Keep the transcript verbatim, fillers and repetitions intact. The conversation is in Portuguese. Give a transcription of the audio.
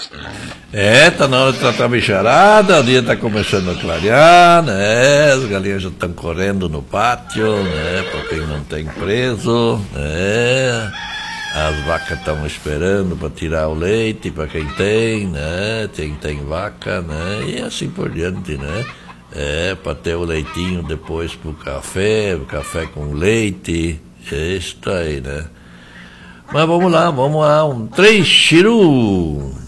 É, tá na hora de tratar a bicharada, o dia tá começando a clarear, né? As galinhas já estão correndo no pátio, né? Para quem não tem preso, né? As vacas estão esperando para tirar o leite para quem tem, né? Quem tem vaca, né? E assim por diante, né? É, para ter o leitinho depois pro café, o café com leite, isso aí, né? Mas vamos lá, vamos lá, um três, chiru!